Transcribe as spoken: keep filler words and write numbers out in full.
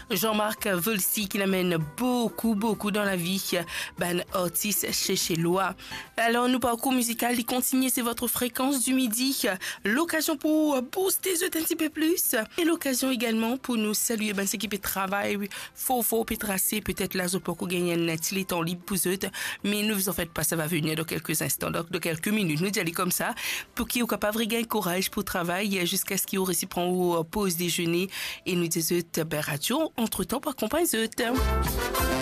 Jean-Marc Volsi qui l'amène beaucoup, beaucoup dans la vie. Ben artiste chez chez Loa. Alors, nous parcours musical, il continue, c'est votre fréquence du midi. L'occasion pour booster un petit peu plus. Et l'occasion également pour nous saluer ben, cette équipe de travail. Faut, faut, peut tracer, peut-être là, je peux gagner un net, il est en libre pour eux. Mais ne vous en faites pas, ça va venir dans quelques instants, donc de quelques minutes. Nous allons comme ça, pour qu'ils soient capables de gagner courage pour travailler jusqu'à ce qu'ils aient pris pause déjeuner et nous disent, ben, radio, entre-temps, par compagnie,